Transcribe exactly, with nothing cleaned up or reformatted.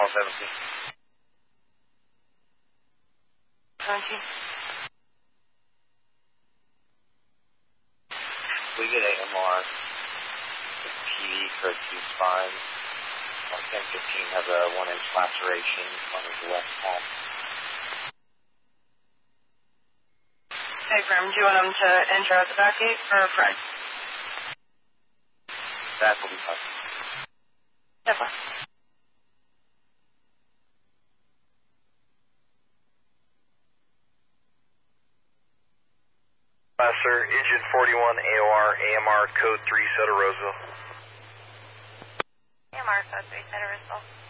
call seventeen. seventeen. We get A M R. The P D for acute spine. ten fifteen has a one inch laceration on his left palm. Okay, Grim, do you want him to enter at the back gate or front? That will be fine. Step on. Uh, sir, Engine forty-one A O R, A M R code three, Sutter Roseville. A M R code three, Sutter Roseville.